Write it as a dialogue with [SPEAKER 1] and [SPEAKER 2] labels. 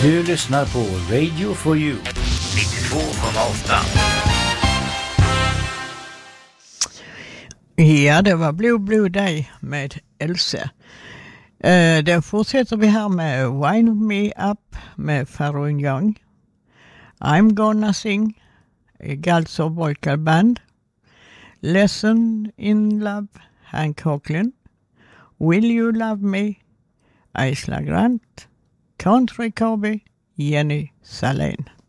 [SPEAKER 1] Du lyssnar på Radio for You 92,8.
[SPEAKER 2] Ja, det var Blue Day med Else. Då fortsätter vi här med Wind Me Up med Pharoah Young. I'm Gonna Sing, Galso Vocal Band. Lesson in Love, Hank Hocklin. Will You Love Me, Isla Grant. Country Cowboy, Jenny Salén.